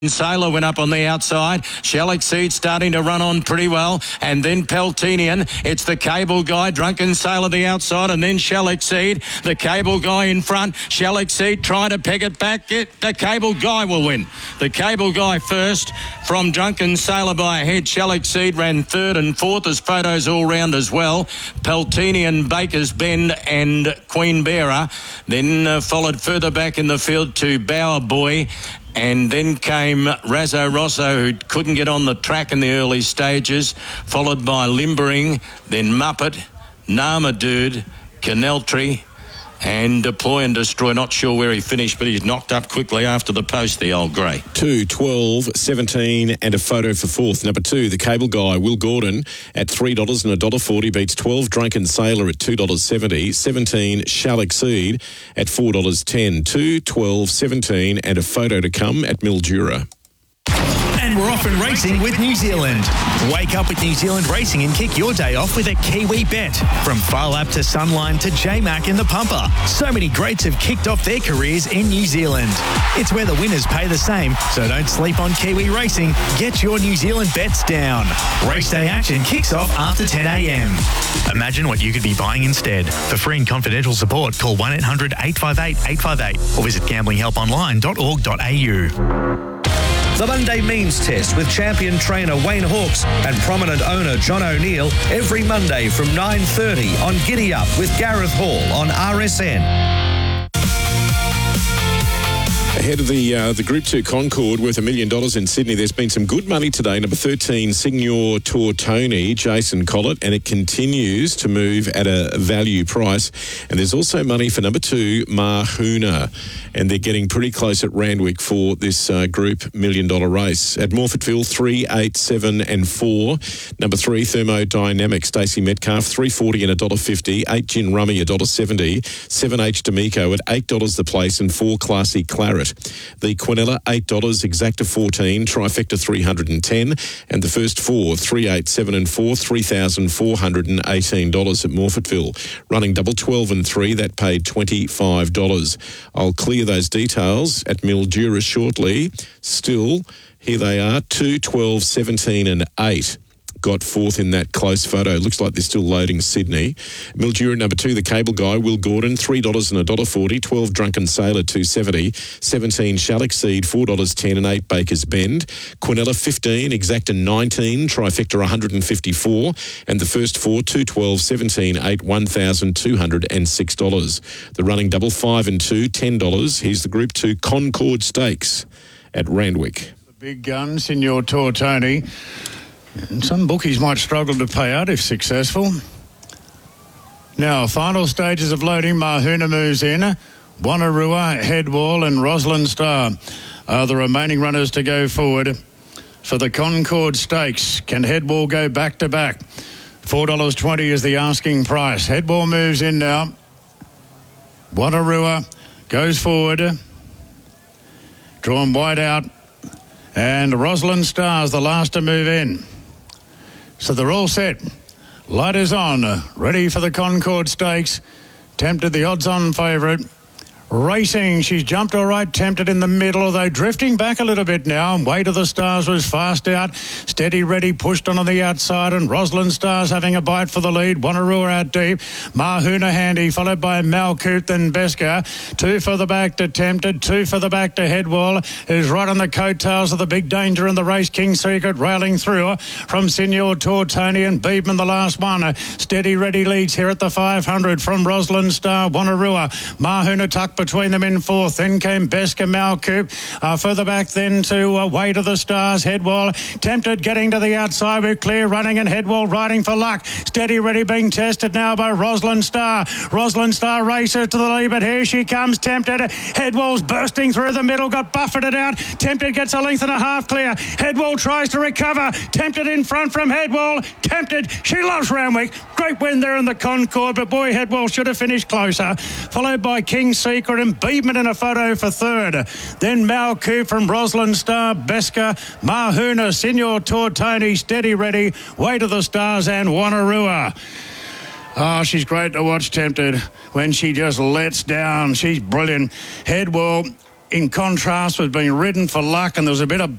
Sailor went up on the outside. Shall Exceed starting to run on pretty well. And then Peltinian. It's the Cable Guy. Drunken Sailor the outside. And then Shall Exceed. The Cable Guy in front. Shall Exceed trying to peg it back. The Cable Guy will win. The Cable Guy first from Drunken Sailor by a head. Shall Exceed ran third and fourth as photos all round as well. Peltinian, Baker's Bend and Queen Bearer. Then followed further back in the field to Bower Boy. And then came Razzo Rosso, who couldn't get on the track in the early stages, followed by Limbering, then Muppet, Nama Dude, Caneltry, and Deploy and Destroy. Not sure where he finished, but he's knocked up quickly after the post, the old grey. 2, 12, 17 and a photo for fourth. Number 2, the Cable Guy, Will Gordon at $3 and $1.40 beats 12, Drunken Sailor at $2.70. 17, Shall Exceed at $4.10. 2, 12, 17 and a photo to come at Mildura. And we're off and racing with New Zealand. Wake up with New Zealand Racing and kick your day off with a Kiwi bet. From Philap to Sunline to J-Mac and the Pumper. So many greats have kicked off their careers in New Zealand. It's where the winners pay the same, so don't sleep on Kiwi Racing. Get your New Zealand bets down. Race day action kicks off after 10 a.m. Imagine what you could be buying instead. For free and confidential support, call 1-800-858-858 or visit gamblinghelponline.org.au. The Monday Means Test with champion trainer Wayne Hawkes and prominent owner John O'Neill every Monday from 9:30 on Giddy Up with Gareth Hall on RSN. Ahead of the Group 2 Concord worth $1 million in Sydney, there's been some good money today. Number 13, Signor Tortoni, Jason Collett, and it continues to move at a value price. And there's also money for number 2, Mahuna, and they're getting pretty close at Randwick for this Group $1 million race. At Morfettville, 3, 8, 7 and 4. Number 3, Thermodynamic, Stacey Metcalf, $3.40 and $1.50. 8, Gin Rummy, $1.70. 7H D'Amico at $8 the place, and 4, Classy Claret. The Quinella, $8, Exacta 14, Trifecta 310, and the first 4, 3, 8, 7 and 4, $3,418 at Morfettville. Running double 12 and 3, that paid $25. I'll clear those details at Mildura shortly. Still, here they are, 2, 12, 17 and 8. Got fourth in that close photo. Looks like they're still loading Sydney. Mildura number 2, the Cable Guy, Will Gordon, $3 and $1.40. 12, Drunken Sailor, $2.70. 17, Shall Exceed, $4.10 and 8, Baker's Bend. Quinella, 15, Exacta 19, Trifecta 154. And the first 4, 2, 12, 17, 8, $1,206. The running double 5 and 2, $10. Here's the Group 2 Concord Stakes at Randwick. The big gun, Signor Tortoni. And some bookies might struggle to pay out if successful. Now, final stages of loading. Mahuna moves in. Wanarua, Headwall and Rosalind Star are the remaining runners to go forward for the Concord Stakes. Can Headwall go back-to-back? $4.20 is the asking price. Headwall moves in now. Wanarua goes forward. Drawn wide out. And Rosalind Star's the last to move in. So they're all set. Light is on. Ready for the Concord Stakes. Tempted, the odds-on favourite. Racing, she's jumped all right, tempted in the middle, although drifting back a little bit now. Way to the Stars was fast out. Steady Ready pushed on the outside, and Rosalind Stars having a bite for the lead. Wanarua out deep. Mahuna handy, followed by Malcoot, then Beska. 2 for the back to Tempted, 2 for the back to Headwall, who's right on the coattails of the big danger in the race. King Secret railing through from Signor Tortoni and Beebman the last one. Steady Ready leads here at the 500 from Rosalind Star. Wanarua, Mahuna tucked between them in fourth. Then came Beska, Malcoop. Further back then to Way to the Stars. Headwall Tempted getting to the outside with Clear running, and Headwall riding for luck. Steady Ready being tested now by Rosalind Star. Rosalind Star races to the lead, but here she comes. Tempted. Headwall's bursting through the middle, got buffeted out. Tempted gets a length and a half clear. Headwall tries to recover. Tempted in front from Headwall. Tempted. She loves Randwick. Great win there in the Concord, but boy, Headwall should have finished closer. Followed by King Secret and Beebman in a photo for third. Then Malcoop from Rosalind Star, Beska, Mahuna, Signor Tortoni, Steady Ready, Way to the Stars and Wanarua. Oh, she's great to watch, Tempted, when she just lets down. She's brilliant. Headwall, in contrast, was being ridden for luck, and there was a bit of